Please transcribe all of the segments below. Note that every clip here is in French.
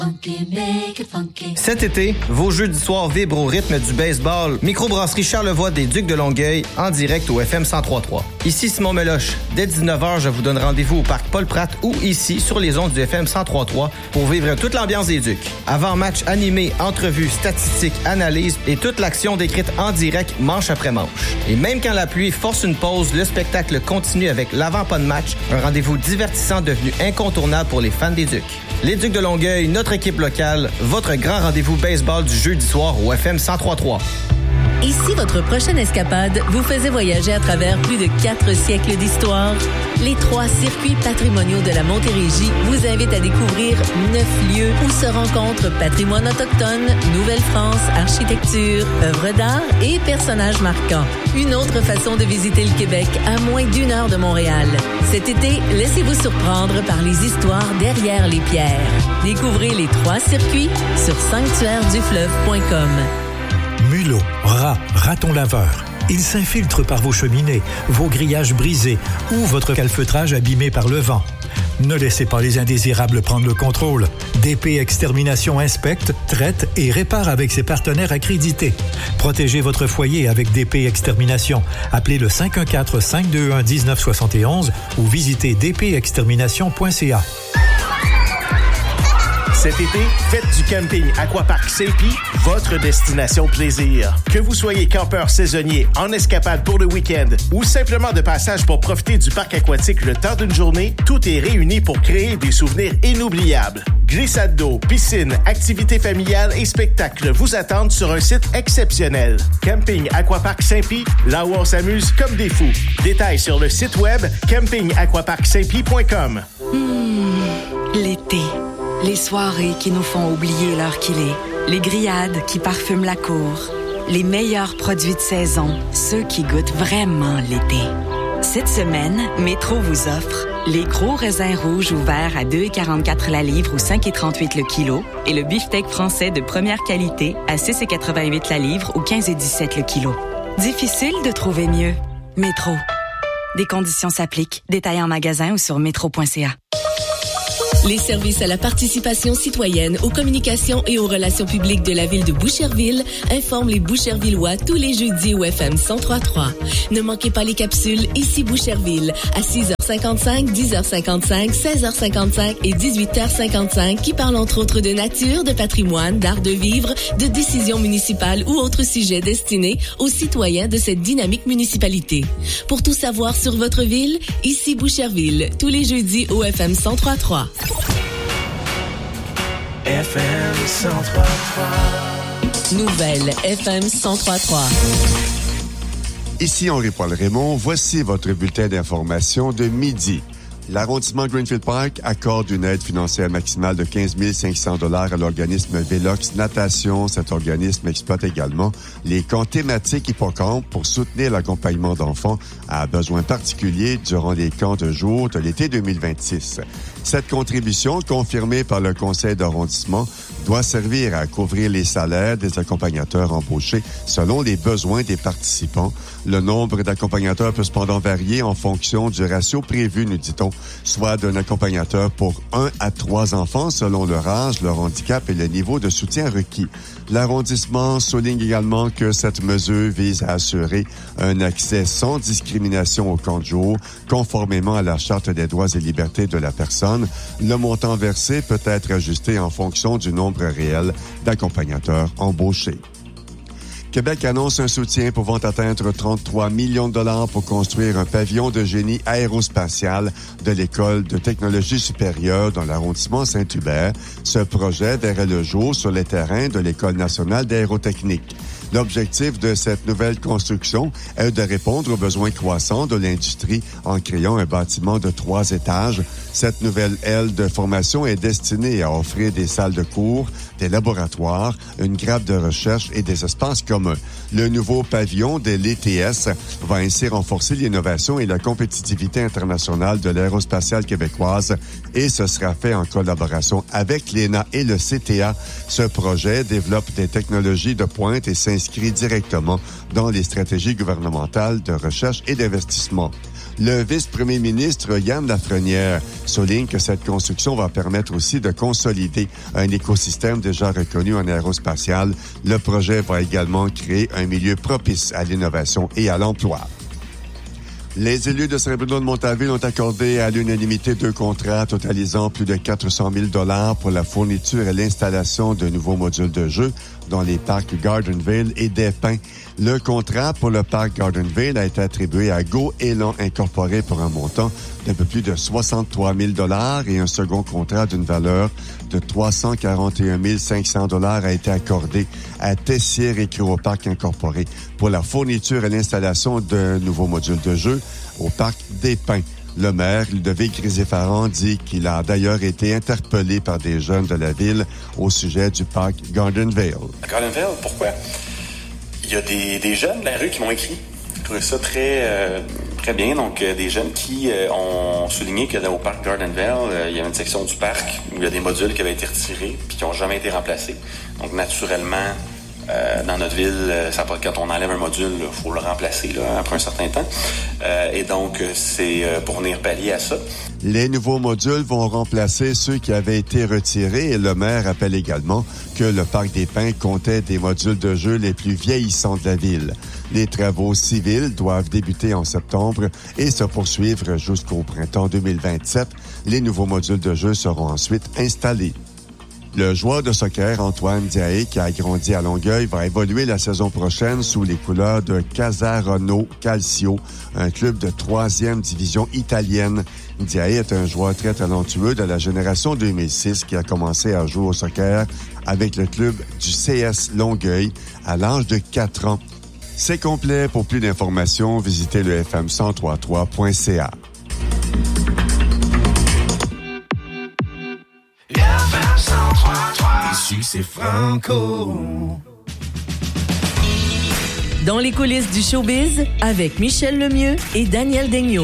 Cet été, vos jeudis soirs vibrent au rythme du baseball. Microbrasserie Charlevoix des Ducs de Longueuil, en direct au FM 103.3. Ici Simon Meloche. Dès 19h, je vous donne rendez-vous au Parc Paul-Pratt ou ici, sur les ondes du FM 103.3 pour vivre toute l'ambiance des Ducs. Avant-match animé, entrevues, statistiques, analyses et toute l'action décrite en direct manche après manche. Et même quand la pluie force une pause, le spectacle continue avec l'avant-pas de match, un rendez-vous divertissant devenu incontournable pour les fans des Ducs. Les Ducs de Longueuil, notre équipe locale, votre grand rendez-vous baseball du jeudi soir au FM 103.3. Ici, votre prochaine escapade vous faisait voyager à travers plus de 4 siècles d'histoire. Les 3 circuits patrimoniaux de la Montérégie vous invitent à découvrir 9 lieux où se rencontrent patrimoine autochtone, Nouvelle-France, architecture, œuvres d'art et personnages marquants. Une autre façon de visiter le Québec à moins d'1 heure de Montréal. Cet été, laissez-vous surprendre par les histoires derrière les pierres. Découvrez les 3 circuits sur sanctuairedufleuve.com. Mulots, rats, ratons laveurs. Ils s'infiltrent par vos cheminées, vos grillages brisés ou votre calfeutrage abîmé par le vent. Ne laissez pas les indésirables prendre le contrôle. DP Extermination inspecte, traite et répare avec ses partenaires accrédités. Protégez votre foyer avec DP Extermination. Appelez le 514-521-1971 ou visitez dpextermination.ca. Cet été, faites du camping Aquapark Saint-Pie votre destination plaisir. Que vous soyez campeur saisonnier, en escapade pour le week-end ou simplement de passage pour profiter du parc aquatique le temps d'une journée, tout est réuni pour créer des souvenirs inoubliables. Glissade d'eau, piscine, activités familiales et spectacles vous attendent sur un site exceptionnel. Camping Aquapark Saint-Pie, là où on s'amuse comme des fous. Détails sur le site web campingaquaparksaintpie.com. L'été. Les soirées qui nous font oublier l'heure qu'il est. Les grillades qui parfument la cour. Les meilleurs produits de saison. Ceux qui goûtent vraiment l'été. Cette semaine, Métro vous offre les gros raisins rouges ouverts à 2,44 la livre ou 5,38 le kilo et le beefsteak français de première qualité à 6,88 la livre ou 15,17 le kilo. Difficile de trouver mieux. Métro. Des conditions s'appliquent. Détails en magasin ou sur métro.ca. Les services à la participation citoyenne, aux communications et aux relations publiques de la ville de Boucherville informent les Bouchervillois tous les jeudis au FM 103.3. Ne manquez pas les capsules Ici Boucherville à 6h55, 10h55, 16h55 et 18h55 qui parlent entre autres de nature, de patrimoine, d'art de vivre, de décisions municipales ou autres sujets destinés aux citoyens de cette dynamique municipalité. Pour tout savoir sur votre ville, Ici Boucherville, tous les jeudis au FM 103.3. FM 103.3. Nouvelle FM 103.3. Ici Henri-Paul Raymond, voici votre bulletin d'information de midi. L'arrondissement Greenfield Park accorde une aide financière maximale de 15 500 $ à l'organisme Vélox Natation. Cet organisme exploite également les camps thématiques hippocampes pour soutenir l'accompagnement d'enfants à besoins particuliers durant les camps de jour de l'été 2026. Cette contribution, confirmée par le conseil d'arrondissement, doit servir à couvrir les salaires des accompagnateurs embauchés selon les besoins des participants. Le nombre d'accompagnateurs peut cependant varier en fonction du ratio prévu, nous dit-on, soit d'un accompagnateur pour 1 à 3 enfants selon leur âge, leur handicap et le niveau de soutien requis. L'arrondissement souligne également que cette mesure vise à assurer un accès sans discrimination au camp de jour, conformément à la Charte des droits et libertés de la personne. Le montant versé peut être ajusté en fonction du nombre réel d'accompagnateurs embauchés. Québec annonce un soutien pouvant atteindre 33 millions de dollars pour construire un pavillon de génie aérospatial de l'École de technologie supérieure dans l'arrondissement Saint-Hubert. Ce projet verrait le jour sur les terrains de l'École nationale d'aérotechnique. L'objectif de cette nouvelle construction est de répondre aux besoins croissants de l'industrie en créant un bâtiment de 3 étages. Cette nouvelle aile de formation est destinée à offrir des salles de cours, des laboratoires, une grappe de recherche et des espaces communs. Le nouveau pavillon de l'ETS va ainsi renforcer l'innovation et la compétitivité internationale de l'aérospatiale québécoise et ce sera fait en collaboration avec l'ENA et le CTA. Ce projet développe des technologies de pointe et s'inscrit directement dans les stratégies gouvernementales de recherche et d'investissement. Le vice-premier ministre Yann Lafrenière souligne que cette construction va permettre aussi de consolider un écosystème déjà reconnu en aérospatial. Le projet va également créer un milieu propice à l'innovation et à l'emploi. Les élus de Saint-Bruno-de-Montarville ont accordé à l'unanimité 2 contrats totalisant plus de 400 000 $ pour la fourniture et l'installation de nouveaux modules de jeu dans les parcs Gardenville et des Pins. Le contrat pour le parc Gardenville a été attribué à GoÉlan Incorporé pour un montant d'un peu plus de 63 000 $ et un second contrat d'une valeur de 341 500 $ a été accordé à Tessier Récréoparc Incorporé pour la fourniture et l'installation de nouveaux modules de jeu au parc des Pins. Le maire, Ludovic Grisé-Farrand, dit qu'il a d'ailleurs été interpellé par des jeunes de la ville au sujet du parc Gardenville. Gardenville, pourquoi? Il y a des jeunes de la rue qui m'ont écrit. Je trouvais ça très bien. Donc, des jeunes qui ont souligné qu'au parc Gardenville, il y avait une section du parc où il y a des modules qui avaient été retirés puis qui n'ont jamais été remplacés. Donc, naturellement, dans notre ville, quand on enlève un module, il faut le remplacer là, après un certain temps. Et donc, c'est pour venir pallier à ça. Les nouveaux modules vont remplacer ceux qui avaient été retirés et le maire rappelle également que le Parc des Pins comptait des modules de jeu les plus vieillissants de la ville. Les travaux civils doivent débuter en septembre et se poursuivre jusqu'au printemps 2027. Les nouveaux modules de jeu seront ensuite installés. Le joueur de soccer Antoine Diaye, qui a grandi à Longueuil, va évoluer la saison prochaine sous les couleurs de Casarano Calcio, un club de 3e division italienne. Diaye est un joueur très talentueux de la génération 2006 qui a commencé à jouer au soccer avec le club du CS Longueuil à l'âge de 4 ans. C'est complet. Pour plus d'informations, visitez le fm1033.ca. Ici, c'est Franco. Dans les coulisses du showbiz, avec Michel Lemieux et Daniel Daigneault.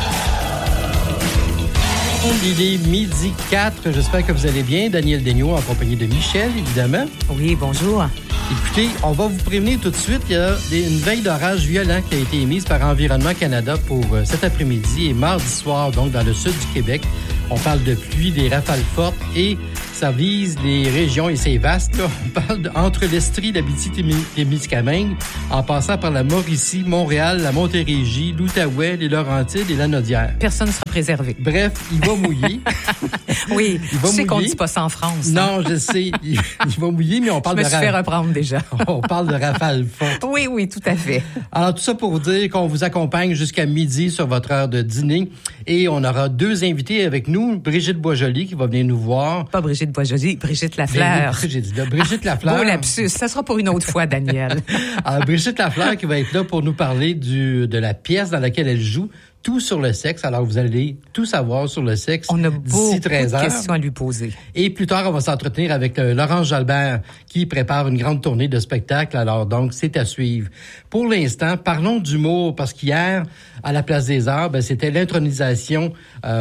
Il est 12h04. J'espère que vous allez bien. Daniel Daigneault en compagnie de Michel, évidemment. Oui, bonjour. Écoutez, on va vous prévenir tout de suite. Il y a une veille d'orage violent qui a été émise par Environnement Canada pour cet après-midi et mardi soir, donc dans le sud du Québec. On parle de pluie, des rafales fortes et ça vise les régions et c'est vaste. Là. On parle entre l'Estrie, l'Abitibi-Témiscamingue, en passant par la Mauricie, Montréal, la Montérégie, l'Outaouais, les Laurentides et la Naudière. Personne ne sera préservé. Bref, il va mouiller. Oui, je sais qu'on ne dit pas ça en France. Non, je sais. Il va mouiller, mais on parle je me suis fait reprendre déjà. On parle de rafales fortes. Oui, tout à fait. Alors, tout ça pour vous dire qu'on vous accompagne jusqu'à midi sur votre heure de dîner et on aura 2 invités avec nous. Brigitte Boisjoli qui va venir nous voir. Pas Brigitte Boisjoli, Brigitte Lafleur. J'ai dit là, Brigitte Lafleur. Beau lapsus, ça sera pour une autre fois, Daniel. Alors, Brigitte Lafleur qui va être là pour nous parler de la pièce dans laquelle elle joue. Tout sur le sexe. Alors, vous allez tout savoir sur le sexe. On a beaucoup 13 heures. de questions à lui poser. Et plus tard, on va s'entretenir avec Laurence Jalbert qui prépare une grande tournée de spectacles. Alors, donc, c'est à suivre. Pour l'instant, parlons d'humour parce qu'hier, à la Place des Arts, c'était l'intronisation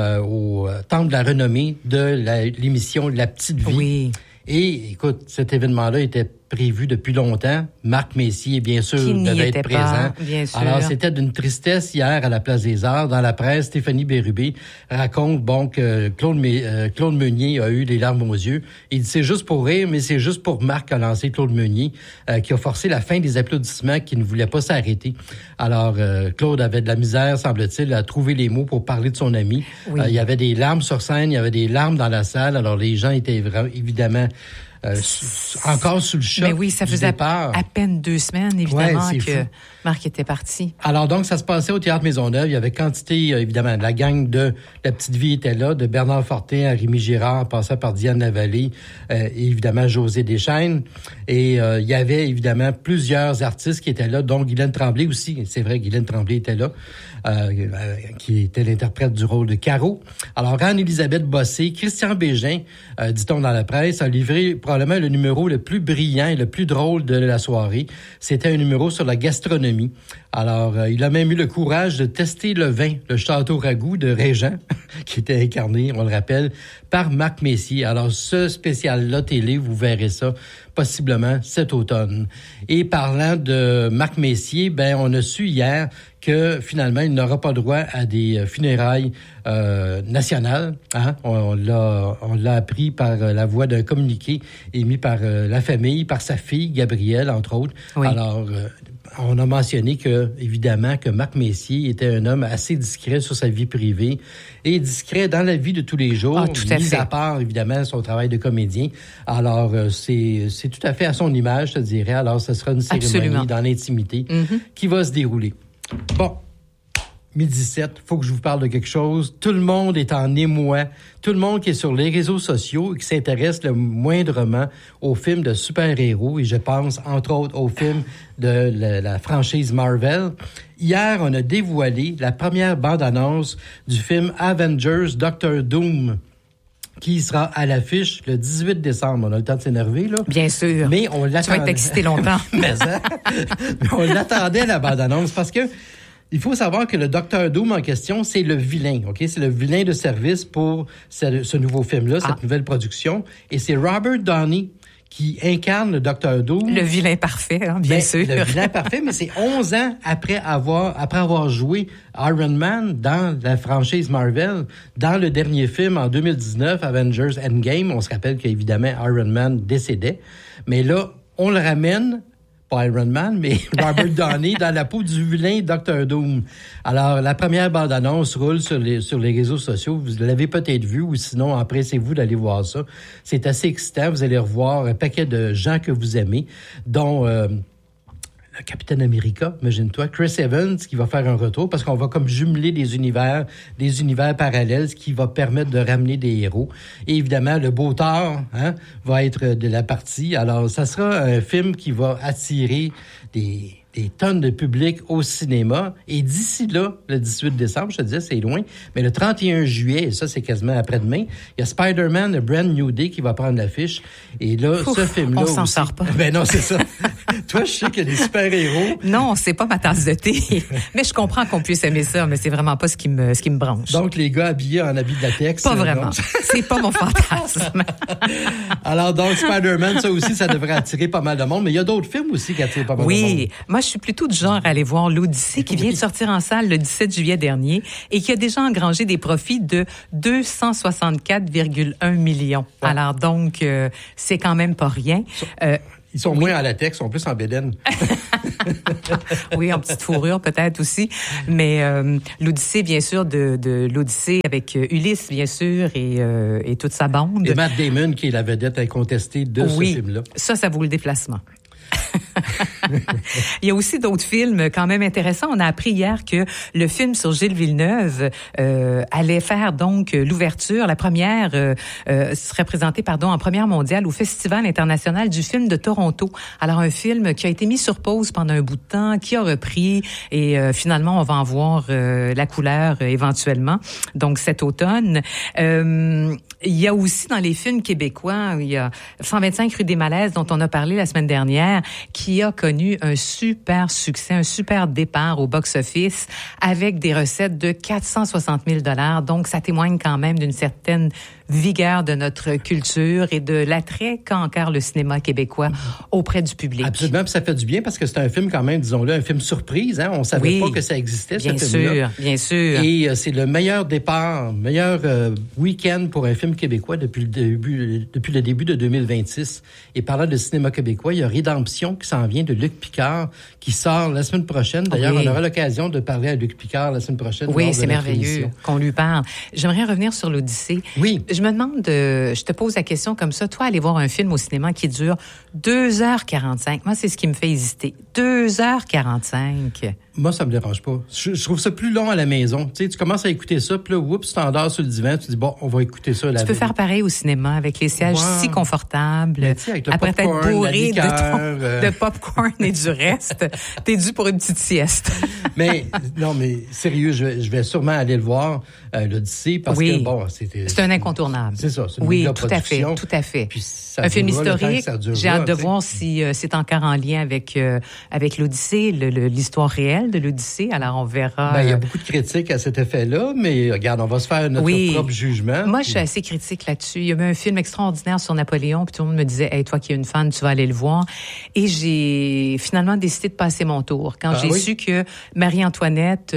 au Temple de la Renommée de l'émission La Petite Vie. Oui. Et, écoute, cet événement-là était prévu depuis longtemps. Marc Messier, bien sûr, devait être présent. Bien sûr. Alors, c'était d'une tristesse hier à la Place des Arts. Dans la presse, Stéphanie Bérubé raconte que Claude Meunier a eu les larmes aux yeux. Il dit c'est juste pour rire, mais c'est juste pour Marc a lancé Claude Meunier, qui a forcé la fin des applaudissements qui ne voulait pas s'arrêter. Alors, Claude avait de la misère, semble-t-il, à trouver les mots pour parler de son ami. Oui. Il y avait des larmes sur scène, il y avait des larmes dans la salle. Alors, les gens étaient évidemment encore sous le choc. Mais oui, ça faisait à peine 2 semaines, évidemment, que fou. Marc était parti. Alors donc, ça se passait au Théâtre Maisonneuve. Il y avait quantité, évidemment, la gang de La Petite Vie était là, de Bernard Fortin à Rémi Girard, en passant par Diane Lavallée, et évidemment José Deschênes. Et il y avait évidemment plusieurs artistes qui étaient là, dont Guylaine Tremblay aussi. C'est vrai, Guylaine Tremblay était là, qui était l'interprète du rôle de Caro. Alors, Anne-Élisabeth Bossé, Christian Bégin, dit-on dans la presse, a livré probablement le numéro le plus brillant et le plus drôle de la soirée. C'était un numéro sur la gastronomie. Alors, il a même eu le courage de tester le vin, le Château Ragout de Régent, qui était incarné, on le rappelle, par Marc Messier. Alors, ce spécial-là télé, vous verrez ça possiblement cet automne. Et parlant de Marc Messier, on a su hier que finalement, il n'aura pas droit à des funérailles nationales. Hein? On l'a appris par la voie d'un communiqué émis par la famille, par sa fille, Gabrielle, entre autres. Oui. Alors, on a mentionné que, évidemment, que Marc Messier était un homme assez discret sur sa vie privée et discret dans la vie de tous les jours, mis à part, évidemment, son travail de comédien. Alors, c'est tout à fait à son image, je te dirais. Alors, ce sera une cérémonie dans l'intimité qui va se dérouler. Bon. 12h17, faut que je vous parle de quelque chose. Tout le monde est en émoi. Tout le monde qui est sur les réseaux sociaux et qui s'intéresse le moindrement aux films de super-héros. Et je pense, entre autres, aux films de la franchise Marvel. Hier, on a dévoilé la première bande-annonce du film Avengers Doctor Doom, qui sera à l'affiche le 18 décembre. On a le temps de s'énerver, là. Bien sûr. Mais on l'attendait. Tu vas être excité longtemps. Mais on l'attendait, la bande-annonce, parce que il faut savoir que le Dr. Doom en question, c'est le vilain, OK? C'est le vilain de service pour ce nouveau film-là, cette nouvelle production. Et c'est Robert Downey qui incarne le Dr. Doom. Le vilain parfait, hein, bien sûr. Le vilain parfait, mais c'est 11 ans après avoir joué Iron Man dans la franchise Marvel. Dans le dernier film, en 2019, Avengers Endgame, on se rappelle qu'évidemment, Iron Man décédait. Mais là, on le ramène, pas Iron Man, mais Robert Downey dans la peau du vilain Dr. Doom. Alors, la première bande-annonce roule sur les réseaux sociaux. Vous l'avez peut-être vu, ou sinon, empressez-vous d'aller voir ça. C'est assez excitant. Vous allez revoir un paquet de gens que vous aimez, dont le Capitaine America, imagine-toi, Chris Evans, qui va faire un retour, parce qu'on va comme jumeler des univers parallèles, ce qui va permettre de ramener des héros. Et évidemment, le beau Thor va être de la partie. Alors, ça sera un film qui va attirer des tonnes de public au cinéma. Et d'ici là, le 18 décembre, je te disais, c'est loin, mais le 31 juillet, et ça, c'est quasiment après-demain, il y a Spider-Man, A Brand New Day qui va prendre l'affiche. Et là, ce film-là... On s'en sort pas. Ben non, c'est ça. Toi, je sais qu'il y a des super-héros. Non, c'est pas ma tasse de thé. Mais je comprends qu'on puisse aimer ça, mais c'est vraiment pas ce qui me branche. Donc, les gars habillés en habit de latex. Pas vraiment. C'est pas mon fantasme. Alors, donc, Spider-Man, ça aussi, ça devrait attirer pas mal de monde. Mais il y a d'autres films aussi qui attirent pas mal de monde. Oui. Moi, je suis plutôt du genre à aller voir l'Odyssée qui vient de sortir en salle le 17 juillet dernier et qui a déjà engrangé des profits de 264,1 millions. Ouais. Alors donc, c'est quand même pas rien. Ils sont moins en latex, ils sont plus en bédaine. Oui, en petite fourrure peut-être aussi. Mais l'Odyssée, bien sûr, de l'Odyssée avec Ulysse, bien sûr, et toute sa bande. Et Matt Damon, qui est la vedette incontestée de ce film-là. Ça vaut le déplacement. Il y a aussi d'autres films quand même intéressants. On a appris hier que le film sur Gilles Villeneuve allait faire donc l'ouverture. La première serait présentée en première mondiale au Festival international du film de Toronto. Alors un film qui a été mis sur pause pendant un bout de temps, qui a repris et finalement on va en voir la couleur éventuellement. Donc cet automne. Il y a aussi dans les films québécois, il y a 125 rue des Malaises dont on a parlé la semaine dernière, qui a connu un super succès, un super départ au box-office avec des recettes de 460 000 $. Donc, ça témoigne quand même d'une certaine vigueur de notre culture et de l'attrait qu'a encore le cinéma québécois auprès du public. Absolument, puis ça fait du bien parce que c'est un film quand même, disons-le, un film surprise. On savait pas que ça existait, ce film-là. Bien sûr. Et c'est le meilleur départ, meilleur week-end pour un film québécois depuis le début de 2026. Et parlant de cinéma québécois, il y a Rédemption qui s'en vient de Luc Picard, qui sort la semaine prochaine. D'ailleurs, on aura l'occasion de parler à Luc Picard la semaine prochaine. Oui, c'est merveilleux qu'on lui parle. J'aimerais revenir sur l'Odyssée. Oui. Je me demande, je te pose la question comme ça, toi, aller voir un film au cinéma qui dure 2h45. Moi, c'est ce qui me fait hésiter. 2h45. Moi, ça me dérange pas. Je trouve ça plus long à la maison. Tu sais, tu commences à écouter ça, puis là, oups, tu t'endors sur le divan, tu dis, bon, on va écouter ça. Tu peux faire pareil au cinéma, avec les sièges si confortables. Avec après popcorn, t'être bourré de popcorn et du reste, t'es dû pour une petite sieste. Mais sérieux, je vais sûrement aller le voir, l'Odyssée, parce que, bon, c'est un incontournable. C'est ça, c'est une méga production. Tout à fait. Puis un film historique. J'ai hâte de voir si c'est encore en lien avec l'Odyssée, l'histoire réelle mal de l'Odyssée, alors on verra. Ben, il y a beaucoup de critiques à cet effet-là, mais regarde, on va se faire notre propre jugement. Moi, je suis assez critique là-dessus. Il y a eu un film extraordinaire sur Napoléon, puis tout le monde me disait, hey, toi qui es une fan, tu vas aller le voir. Et j'ai finalement décidé de passer mon tour. Quand j'ai su que Marie-Antoinette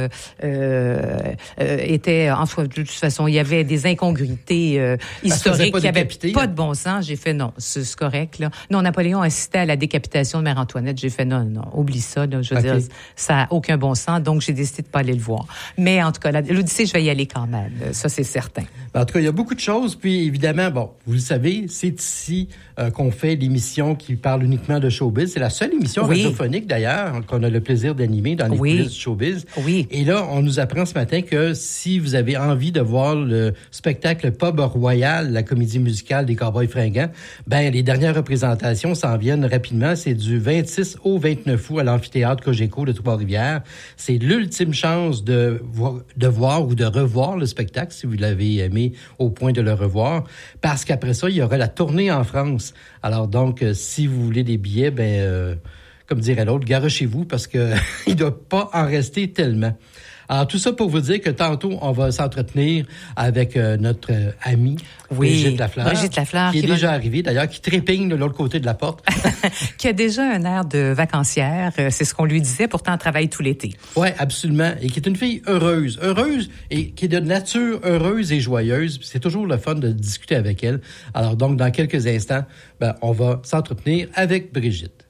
était, de toute façon, il y avait des incongruités historiques qui n'avaient pas de bon sens, j'ai fait non, c'est correct, là. Non, Napoléon assistait à la décapitation de Marie-Antoinette. J'ai fait non, oublie ça, là. Je veux dire, ça n'a aucun bon sens, donc j'ai décidé de pas aller le voir. Mais en tout cas, l'Odyssée, je vais y aller quand même. Ça, c'est certain. En tout cas, il y a beaucoup de choses. Puis évidemment, bon, vous le savez, c'est ici qu'on fait l'émission qui parle uniquement de showbiz. C'est la seule émission radiophonique, d'ailleurs, qu'on a le plaisir d'animer dans les coulisses du showbiz. Oui. Et là, on nous apprend ce matin que si vous avez envie de voir le spectacle Pub Royal, la comédie musicale des Cowboys fringants, ben les dernières représentations s'en viennent rapidement. C'est du 26 au 29 août à l'amphithéâtre Cogeco de Trois-Rivières. C'est l'ultime chance de voir ou de revoir le spectacle, si vous l'avez aimé au point de le revoir, parce qu'après ça, il y aura la tournée en France. Alors donc, si vous voulez des billets, comme dirait l'autre, garochez-vous parce que il doit pas en rester tellement. Alors, tout ça pour vous dire que tantôt, on va s'entretenir avec notre amie Brigitte Lafleur, qui est déjà arrivée, d'ailleurs, qui trépigne de l'autre côté de la porte. Qui a déjà un air de vacancière, c'est ce qu'on lui disait, pourtant elle travaille tout l'été. Oui, absolument, et qui est une fille heureuse et qui est de nature heureuse et joyeuse. C'est toujours le fun de discuter avec elle. Alors donc, dans quelques instants, on va s'entretenir avec Brigitte.